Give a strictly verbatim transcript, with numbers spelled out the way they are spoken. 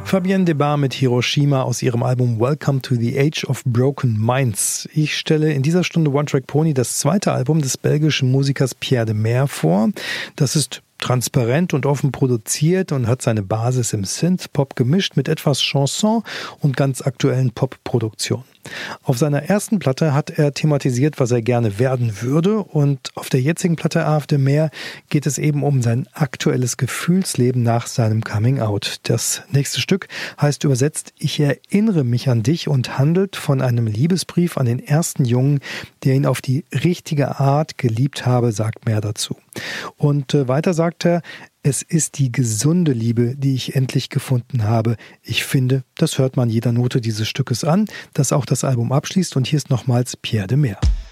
Fabienne Debar mit Hiroshima aus ihrem Album Welcome to the Age of Broken Minds. Ich stelle in dieser Stunde One Track Pony das zweite Album des belgischen Musikers Pierre de Meer vor. Das ist transparent und offen produziert und hat seine Basis im Synth-Pop gemischt mit etwas Chanson und ganz aktuellen Pop-Produktionen. Auf seiner ersten Platte hat er thematisiert, was er gerne werden würde, und auf der jetzigen Platte A F de Meer geht es eben um sein aktuelles Gefühlsleben nach seinem Coming-out. Das nächste Stück heißt übersetzt Ich erinnere mich an dich und handelt von einem Liebesbrief an den ersten Jungen, der ihn auf die richtige Art geliebt habe, sagt mehr dazu. Und äh, weiter sagt er, es ist die gesunde Liebe, die ich endlich gefunden habe. Ich finde, das hört man jeder Note dieses Stückes an, das auch das Album abschließt. Und hier ist nochmals Pierre de Meer.